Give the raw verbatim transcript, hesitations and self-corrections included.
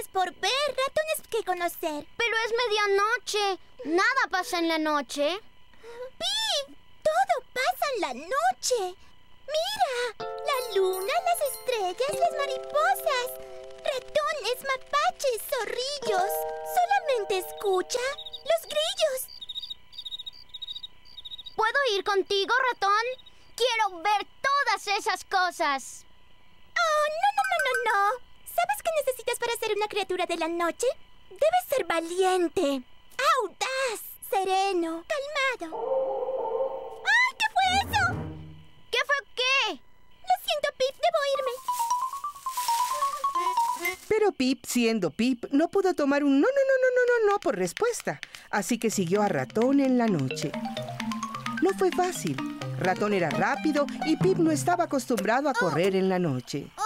ratones por ver, ratones que conocer. Pero es medianoche. Nada pasa en la noche. ¡Pip! Todo pasa en la noche. ¡Mira! La luna, las estrellas, las mariposas. Ratones, mapaches, zorrillos. Solamente escucha los grillos. ¿Puedo ir contigo, ratón? Quiero ver todas esas cosas. Oh, no, no, no, no, no. ¿Sabes qué necesitas para ser una criatura de la noche? Debes ser valiente, audaz, sereno, calmado. ¡Ay, qué fue eso! ¿Qué fue qué? Lo siento, Pip, debo irme. Pero Pip, siendo Pip, no pudo tomar un no, no, no, no, no, no, no por respuesta. Así que siguió a Ratón en la noche. No fue fácil. Ratón era rápido y Pip no estaba acostumbrado a correr en la noche.